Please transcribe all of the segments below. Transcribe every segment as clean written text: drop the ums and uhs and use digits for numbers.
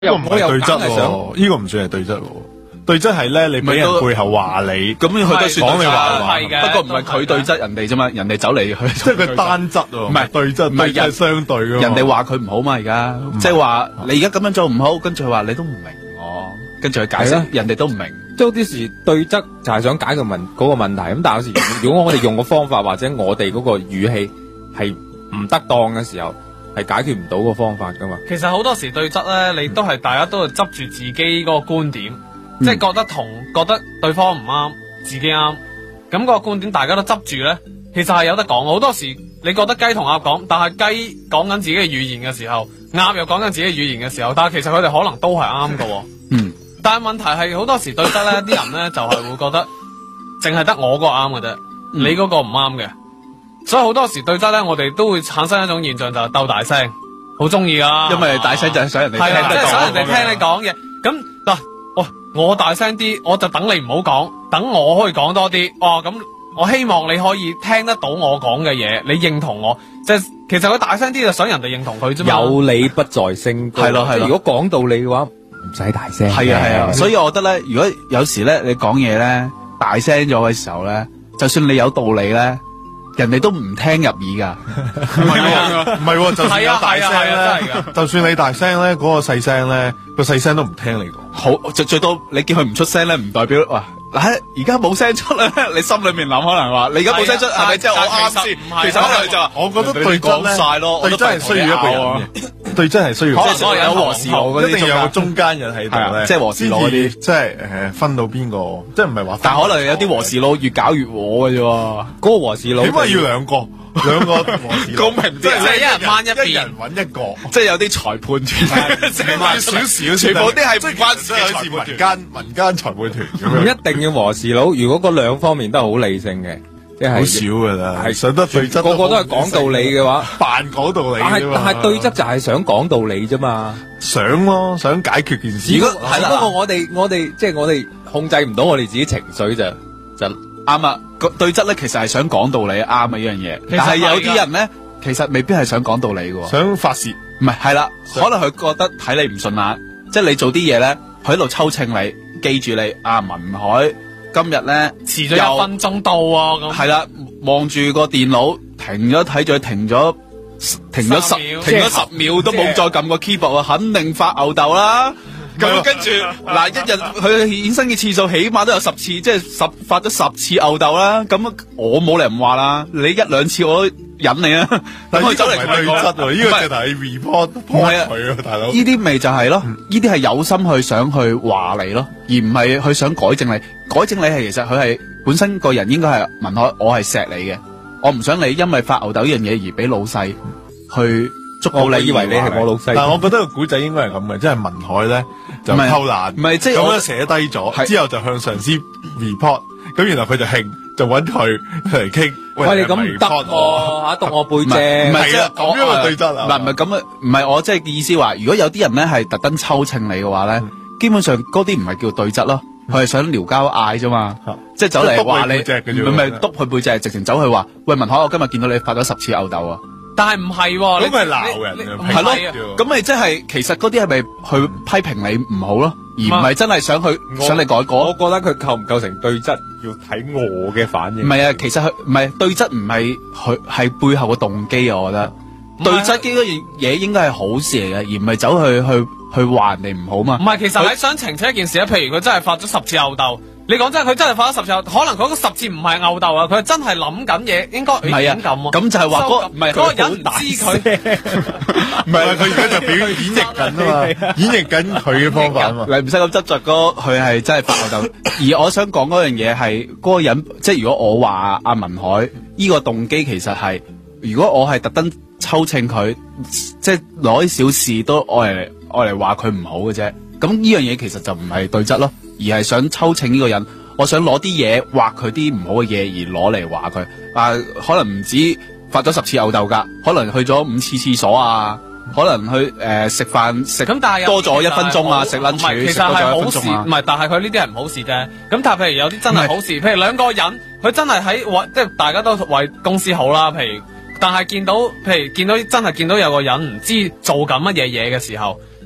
呢個唔係對質喎，呢個唔算係對質喎。對質係咧，你俾人背後話你， 咁佢都算講你話不過唔係佢對質人哋啫嘛，人哋走嚟去， 即係佢單質喎，唔係對質， 唔係係相對嘅。 人哋話佢唔好嘛，而家即係話你而家咁樣做唔好，跟住佢話你都唔明我，跟住佢解釋，人哋都唔明。 即係有啲時對質就係想解決嗰個問題，咁但係有時如果我哋用個方法或者我哋嗰個語氣係唔得當嘅時候，係解決唔到個方法噶嘛。 其實好多時對質咧，你都係大家都係執住自己嗰個觀點，即係覺得對方唔啱，自己啱，咁個觀點大家都執住咧，其實係有得講。好多時你覺得雞同鴨講，但係雞講緊自己嘅語言嘅時候，鴨又講緊自己嘅語言嘅時候，但係其實佢哋可能都係啱㗎。但係問題係好多時對質咧，啲人咧就係會覺得淨係得我嗰個啱嘅啫，你嗰個唔啱嘅。所以好多時對質咧，我哋都會產生一種現象，就係鬥大聲，好中意噶。 因為大聲就係想人哋聽得到， 即係想人哋聽你講嘢。咁嗱，我大聲啲，我就等你唔好講，等我可以講多啲。咁我希望你可以聽得到我講嘅嘢，你認同我。即係其實佢大聲啲就想人哋認同佢啫嘛。 有理不在聲高， 係咯。 如果講道理嘅話，唔使大聲。 係啊。所以我覺得咧，如果有時咧你講嘢咧大聲咗嘅時候咧，就算你有道理咧，人哋都唔聽入耳噶。 唔係，就算有大聲咧，就算你大聲咧，嗰個細聲咧，個細聲都唔聽你講。 好，最多你叫佢唔出聲咧，唔代表哇。嗱，而家冇聲出咧，你心裏面諗可能話，你而家冇聲出係咪即係我啱先？其實可能就話， 我覺得對質咧， 晒咯， 對質係需要一個人嘅，對質係需要， 即係有和事佬嗰啲， 一定有個中間人喺度咧， 即係和事佬嗰啲， 即係分到邊個，即係唔係話， 但可能有啲和事佬越搞越和嘅啫，嗰個和事佬起碼要兩個和事佬， 公平啲， 即係一人掹一邊， 一人揾一個， 即係有啲裁判團， 成萬少少， 全部啲係唔關事嘅好似民間裁判團咁樣， 唔一定要和事佬。如果嗰兩方面都係好理性嘅，即係好少噶啦，係想得對質， 個個都係講道理嘅話， 扮講道理。 但係對質就係想講道理啫嘛， 想解決件事。 如果係啦，不過我哋即係我哋控制唔到我哋自己情緒就啱啊。對質咧其實係想講道理啱啊呢樣嘢，但係有啲人咧其實未必係想講道理嘅， 想發泄。 唔係啦，可能佢覺得睇你唔順眼，即係你做啲嘢咧，佢喺度抽秤你，記住你文海今日咧遲咗1分鐘到啊，咁係啦，望住個電腦停咗睇住佢停咗10秒都冇再撳個 keyboard 啊，肯定發吽哣啦。咁跟住嗱，一日佢衍生嘅次數起碼都有10次，即係發咗10次吽哣啦。咁我冇理唔話啦，你1-2次我都忍你啊。 但係走嚟對質喎，呢個就係 report 佢啊，大佬。 呢啲咪就係咯，呢啲係有心去想去話你咯，而唔係去想改正你。改正你係其實佢係本身個人應該係文海，我係錫你嘅，我唔想你因為發吽哣呢樣嘢而俾老細去捉到你，以為你係我老細。 但係我覺得個古仔應該係咁嘅，即係文海咧就偷懶， 唔係即係咁樣寫低咗，之後就向上司 report，咁然後佢就興就揾佢嚟傾。 喂，你咁唔得喎，嚇篤我背脊。 唔係啊，咁樣嘅對質啊。 唔係咁啊，唔係我即係意思話，如果有啲人咧係特登抽秤你嘅話咧，基本上嗰啲唔係叫對質咯，佢係想撩交嗌啫嘛，即係走嚟話你，唔係篤佢背脊，直情走去話，喂文海，我今日見到你發咗10次吽哣啊！ 但係唔係喎， 咁咪鬧人係咯，咁咪即係其實嗰啲係咪去批評你唔好咯，而唔係真係想你改過？ 我覺得佢構唔構成對質，要睇我嘅反應。 唔係啊，其實佢唔係對質，唔係佢係背後嘅動機啊，我覺得對質呢樣嘢應該係好事嚟嘅，而唔係走去話人哋唔好嘛。 唔係，其實你想澄清一件事咧，譬如佢真係發咗10次吽哣。你講真，佢真係發咗10次，可能佢嗰10次唔係吽哣啊，佢係真係諗緊嘢，應該點咁啊？ 咁就係話唔係嗰個人唔知佢， 唔係佢而家就演繹緊啊嘛，演繹緊佢嘅方法啊嘛。 你唔使咁執着佢係真係發吽哣。而我想講嗰樣嘢係嗰個人，即係如果我話阿文海呢個動機其實係，如果我係特登抽秤佢，即係攞啲小事都愛嚟話佢唔好嘅啫。咁呢樣嘢其實就唔係對質咯。而係想抽秤呢個人，我想攞啲嘢畫佢啲唔好嘅嘢，而攞嚟話佢。可能唔止發咗10次吽哣噶，可能去咗5次廁所啊，可能去食飯食咁，但係多咗1分鐘啊，食 lunch 其實係好事，唔係，但係佢呢啲係唔好事啫。咁但係譬如有啲真係好事，譬如兩個人，佢真係即係大家都為公司好啦。譬如，但係見到真係見到有個人唔知做緊乜嘢嘅時候。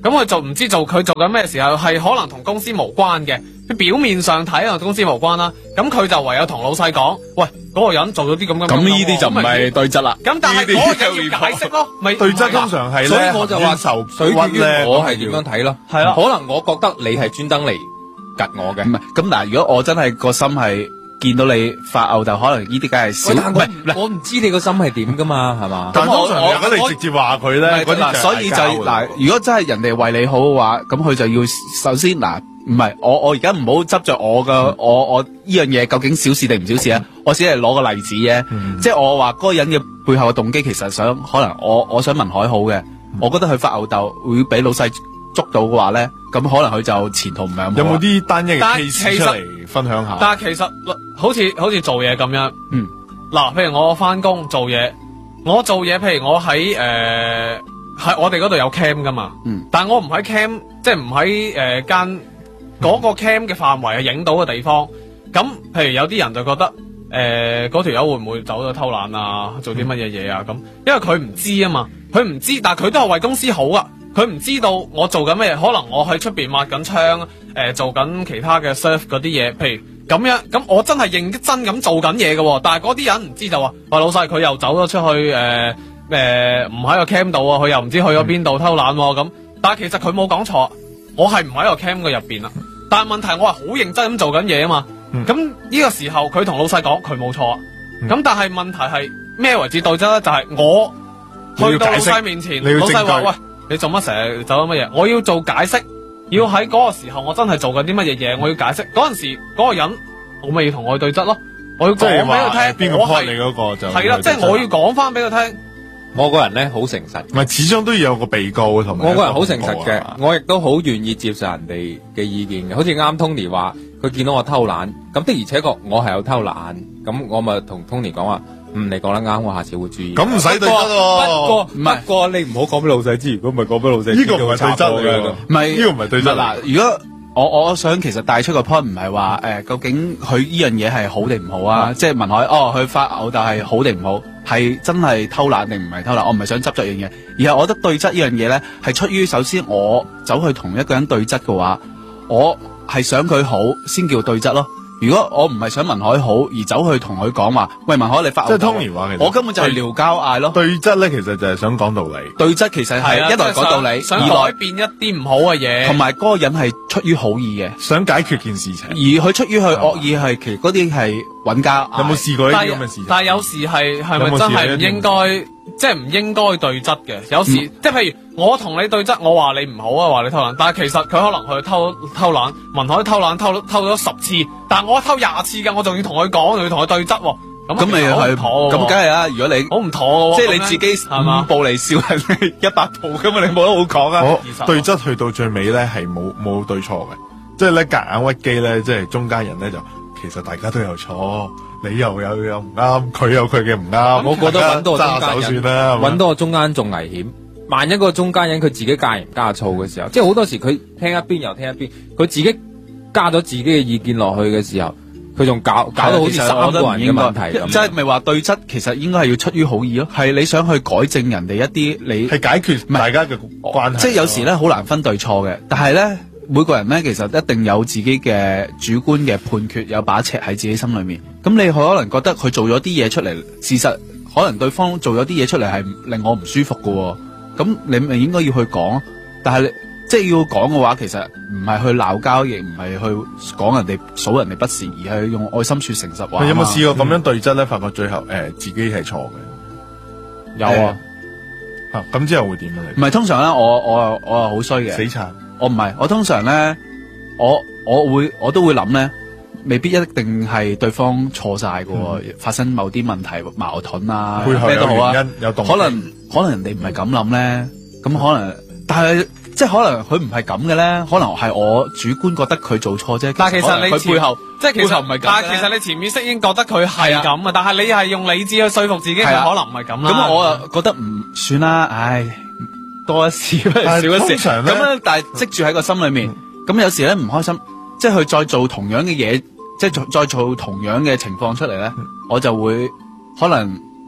咁佢做唔知佢做緊咩時候，係可能同公司無關嘅，佢表面上睇同公司無關啦。咁佢就唯有同老細講，喂，嗰個人做咗啲咁。 咁呢啲就唔係對質啦。 咁但係嗰個人要解釋咯，咪對質通常係咧， 所以我就話受水於我係點樣睇咯。 係啦， 可能我覺得你係專登嚟吉我嘅。 唔係咁嗱，如果我真係個心係見到你發吽豆，可能呢啲梗係少。 唔係，我唔知你個心係點噶嘛，係嘛？ 但通常如果你直接話佢咧，嗰啲嗱，所以就嗱，如果真係人哋為你好嘅話，咁佢就要首先嗱，唔係我而家唔好執着我嘅我呢樣嘢究竟小事定唔小事啊？我只係攞個例子啫，即係我話嗰個人嘅背後嘅動機，其實想可能我想文海好嘅，我覺得佢發吽豆會俾老細捉到嘅話咧，咁可能佢就前途唔係咁好。 有冇啲單一嘅但 case 出嚟分享下？ 但係其實好似做嘢咁樣，嗱，譬如我翻工做嘢，譬如我喺我哋嗰度有 cam 噶嘛，但係我唔喺 cam， 即係唔喺間嗰個 cam 嘅範圍係影到嘅地方。咁譬如有啲人就覺得嗰條友會唔會走咗偷懶啊，做啲乜嘢嘢啊咁，因為佢唔知啊嘛，佢唔知，但係佢都係為公司好啊。佢唔知道我做緊咩嘢，可能我喺出邊抹緊窗，做緊其他嘅 serve 嗰啲嘢，譬如咁樣，咁我真係認真咁做緊嘢嘅，但係嗰啲人唔知就話，喂，老細佢又走咗出去，唔喺個 cam 度啊，佢又唔知去咗邊度偷懶咁，但係其實佢冇講錯，我係唔喺個 cam 嘅入邊啦，但係問題我係好認真咁做緊嘢啊嘛，咁呢個時候佢同老細講佢冇錯，咁但係問題係咩為之對質咧？就係我去到老細面前，老細話喂。你做乜成日走咗乜嘢？我要做解釋，要喺嗰個時候我真係做緊啲乜嘢嘢，我要解釋。嗰陣時嗰個人，我咪要同我對質咯。我要講俾佢聽， 邊個 point 你嗰個就係啦，即係我要講翻俾佢聽。 我個人咧好誠實， 唔係始終都要有個被告同埋。 我個人好誠實嘅，我亦都好願意接受人哋嘅意見嘅。好似啱 Tony 話，佢見到我偷懶，咁的而且確我係有偷懶，咁我咪同 Tony 講話。你講得啱，我下次會注意。 咁唔使對質喎。 不過你唔好講俾老細知，如果唔係講俾老細知， 呢個唔係對質嘅。 唔係呢個唔係對質。 嗱，如果我想其實帶出個 point 唔係話究竟佢呢樣嘢係好定唔好啊？即係文海佢發吽豆係好定唔好，係真係偷懶定唔係偷懶？我唔係想執着樣嘢，而係我覺得對質呢樣嘢咧係出於首先我走去同一個人對質嘅話，我係想佢好先叫對質咯。如果我唔係想文海好而走去同佢講話，喂，文海你發吽豆， 即係Tony話， 我根本就係撩交嗌咯。 對質咧，其實就係想講道理。 對質其實係一來講道理， 想改變一啲唔好嘅嘢， 同埋嗰個人係出於好意嘅， 想解決件事情。 而佢出於佢惡意係，其實嗰啲係揾交。 有冇試過呢啲咁嘅事情？ 但係有時係咪真係唔應該？即係唔應該對質嘅，有時即係譬如我同你對質，我話你唔好啊，話你偷懶，但係其實佢可能去偷懶，文海偷懶偷咗10次，但係我偷20次㗎，我仲要同佢講，仲要同佢對質，咁咪係咁梗係啦。如果你好唔妥， 即係你自己5步嚟笑人哋100步咁嘛，你冇得好講啊。 對質去到最尾咧係冇對錯嘅，即係咧夾硬屈機咧，即係中間人咧就其實大家都有錯。你又有唔啱，佢有佢嘅唔啱， 我覺得揾到個中間人，揾到個中間仲危險。萬一個中間人佢自己加鹽加醋嘅時候，即係好多時佢聽一邊又聽一邊，佢自己加咗自己嘅意見落去嘅時候，佢仲搞到好似3個人嘅問題咁。 即係咪話對質其實應該係要出於好意咯？係你想去改正人哋一啲你係解決大家嘅關係。 即係有時咧好難分對錯嘅，但係咧。每個人咧，其實一定有自己嘅主觀嘅判決，有把尺喺自己心裏面。咁你可能覺得佢做咗啲嘢出嚟，事實可能對方做咗啲嘢出嚟係令我唔舒服嘅。咁你咪應該要去講。但係你即係要講嘅話，其實唔係去鬧交，亦唔係去講人哋數人哋不是，而係用愛心說誠實話。 有冇試過咁樣對質咧？發覺最後自己係錯嘅。 有啊。 咁之後會點啊？ 唔係通常咧，我係好衰嘅。 死撐。 我唔係，我通常咧，我都會諗咧，未必一定係對方錯晒嘅，發生某啲問題矛盾啊，咩都好啊，可能人哋唔係咁諗咧，咁可能，但係即係可能佢唔係咁嘅咧，可能係我主觀覺得佢做錯啫。 但係其實你佢背後即係其實唔係咁， 但係其實你潛意識已經覺得佢係咁啊，但係你係用理智去說服自己，佢可能唔係咁啦。 咁我又覺得唔算啦，唉。多一事不如少一事，咁咧，但係積住喺個心裏面，咁有時咧唔開心，即係佢再做同樣嘅嘢，即係再做同樣嘅情況出嚟咧，我就會可能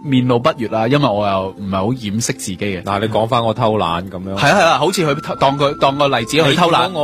面露不悅啦，因為我又唔係好掩飾自己嘅。 嗱，你講翻我偷懶咁樣。 係啊，好似佢當個例子去偷懶。